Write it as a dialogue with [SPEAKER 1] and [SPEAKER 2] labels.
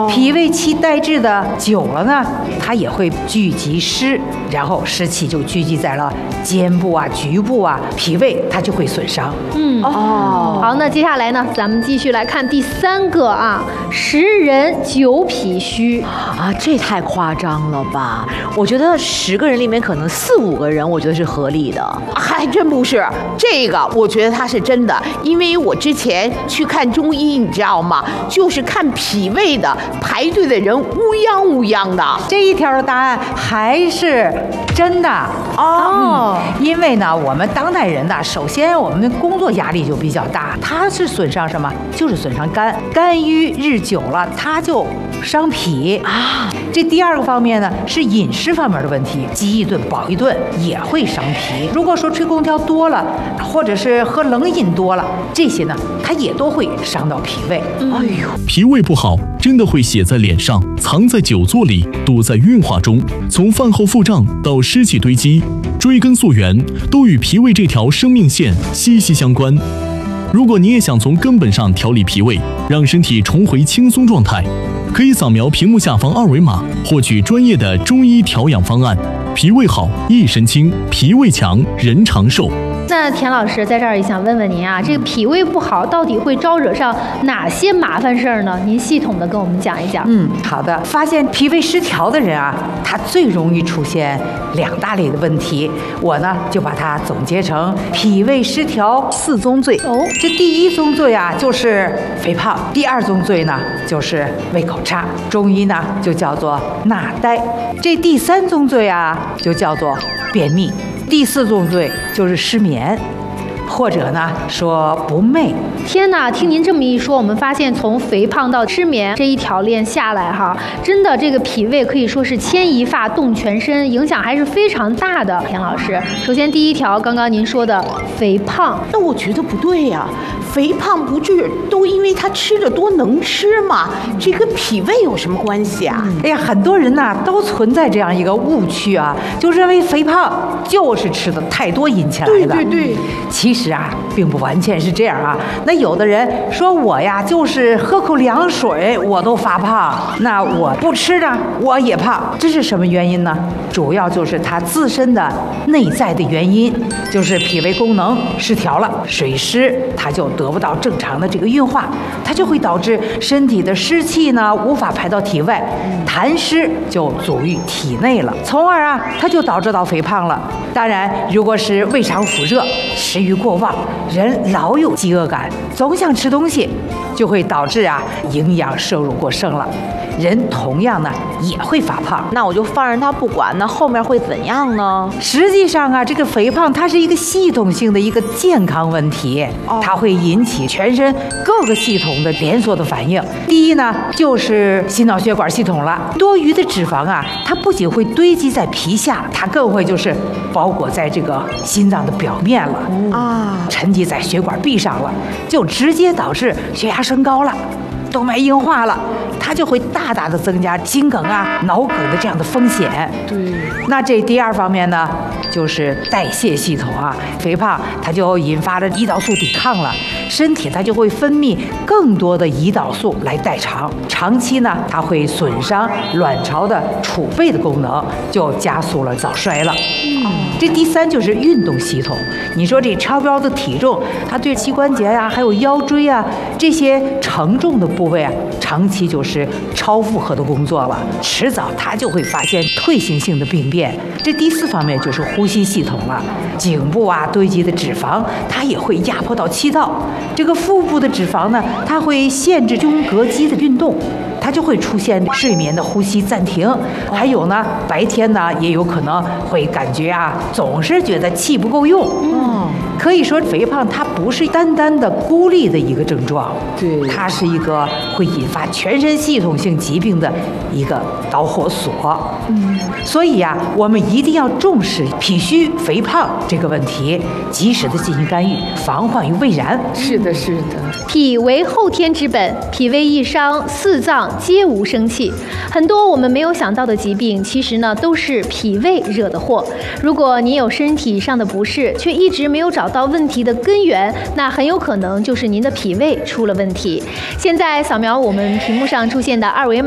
[SPEAKER 1] 脾胃气代谢的久了呢，它也会聚集湿，然后湿气就聚集在了肩部啊、局部啊，脾胃它就会损伤。
[SPEAKER 2] 好，那接下来呢，咱们继续来看第3个啊，10人9脾虚
[SPEAKER 3] 啊，这太夸张了吧？我觉得10个人里面可能4、5个人，我觉得是合理的。
[SPEAKER 4] 还真不是，这个我觉得它是真的，因为我之前去看中医，你知道吗？就是看脾胃的，排队的人乌泱乌泱的。
[SPEAKER 1] 这一条的答案还是真的因为呢，我们当代人呢，首先我们的工作压力就比较大，它是损伤什么？就是损伤肝，肝郁日久了，它就伤脾啊。这第2个方面呢，是饮食方面的问题，饥一顿饱一顿也会伤脾。如果说吹空调多了，或者是喝冷饮多了，这些呢，它也都会伤到脾胃。
[SPEAKER 5] 脾胃不好，真的会写在脸上，藏在久坐里，堵在运化中，从饭后腹胀到湿气堆积，追根溯源，都与脾胃这条生命线息息相关。如果你也想从根本上调理脾胃，让身体重回轻松状态，可以扫描屏幕下方2维码，获取专业的中医调养方案。脾胃好，一身轻；脾胃强，人长寿。
[SPEAKER 2] 那田老师在这儿也想问问您啊，这个脾胃不好到底会招惹上哪些麻烦事儿呢？您系统的跟我们讲一讲。
[SPEAKER 1] 好的。发现脾胃失调的人啊，他最容易出现2大类的问题，我呢就把它总结成脾胃失调4宗罪。这第1宗罪啊就是肥胖，第2宗罪呢就是胃口差，中医呢就叫做纳呆。这第3宗罪啊就叫做便秘。第4宗罪就是失眠，或者呢说不寐。
[SPEAKER 2] 天哪，听您这么一说，我们发现从肥胖到失眠这一条链下来哈，真的这个脾胃可以说是牵一发动全身，影响还是非常大的。田老师，首先第1条，刚刚您说的肥胖，
[SPEAKER 4] 那我觉得不对呀，肥胖不治都因为他吃的多能吃嘛，这跟脾胃有什么关系啊？
[SPEAKER 1] 哎呀，很多人呐都存在这样一个误区啊，就认为肥胖就是吃的太多引起来的。
[SPEAKER 4] 对，
[SPEAKER 1] 其实啊并不完全是这样啊。那有的人说我呀就是喝口凉水我都发胖，那我不吃呢我也胖，这是什么原因呢？主要就是他自身的内在的原因，就是脾胃功能失调了，水湿它就得不到正常的这个运化，它就会导致身体的湿气呢无法排到体外，痰湿就阻于体内了，从而啊它就导致到肥胖了。当然，如果是胃肠腑热、食欲过旺，人老有饥饿感，总想吃东西，就会导致啊营养摄入过剩了。人同样呢也会发胖。
[SPEAKER 3] 那我就放任他不管，那后面会怎样呢？
[SPEAKER 1] 实际上啊，这个肥胖它是一个系统性的一个健康问题，它会引起全身各个系统的连锁的反应。第一呢，就是心脑血管系统了。多余的脂肪啊，它不仅会堆积在皮下，它更会就是包裹在这个心脏的表面了沉积在血管壁上了，就直接导致血压升高了，动脉硬化了，它就会大大的增加心梗啊、脑梗的这样的风险。
[SPEAKER 4] 对，
[SPEAKER 1] 那这第2方面呢，就是代谢系统啊，肥胖它就引发了胰岛素抵抗了，身体它就会分泌更多的胰岛素来代偿，长期呢，它会损伤卵巢的储备的功能，就加速了早衰了。这第3就是运动系统。你说这超标的体重，它对膝关节呀、还有腰椎啊这些承重的部位啊，长期就是超负荷的工作了，迟早它就会发现退行性的病变。这第4方面就是呼吸系统了，颈部啊堆积的脂肪，它也会压迫到气道。这个腹部的脂肪呢，它会限制胸膈肌的运动，它就会出现睡眠的呼吸暂停，还有呢，白天呢也有可能会感觉啊，总是觉得气不够用。可以说肥胖它不是单单的孤立的一个症状，
[SPEAKER 4] 对，
[SPEAKER 1] 它是一个会引发全身系统性疾病的一个导火索。所以呀，我们一定要重视脾虚肥胖这个问题，及时的进行干预，防患于未然。
[SPEAKER 4] 是的，是的。
[SPEAKER 2] 脾为后天之本，脾胃一伤，四脏皆无生气。很多我们没有想到的疾病，其实呢都是脾胃惹的祸。如果你有身体上的不适，却一直没有找到问题的根源，那很有可能就是您的脾胃出了问题。现在扫描我们屏幕上出现的2维码。